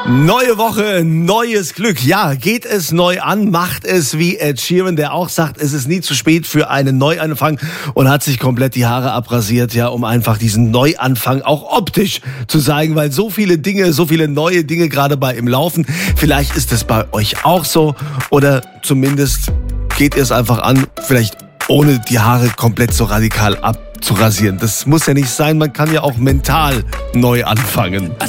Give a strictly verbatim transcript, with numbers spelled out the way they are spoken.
Neue Woche, neues Glück. Ja, geht es neu an, macht es wie Ed Sheeran, der auch sagt, es ist nie zu spät für einen Neuanfang und hat sich komplett die Haare abrasiert, ja, um einfach diesen Neuanfang auch optisch zu zeigen, weil so viele Dinge, so viele neue Dinge gerade bei ihm laufen. Vielleicht ist es bei euch auch so oder zumindest geht ihr es einfach an, vielleicht ohne die Haare komplett so radikal abzurasieren. Das muss ja nicht sein, man kann ja auch mental neu anfangen.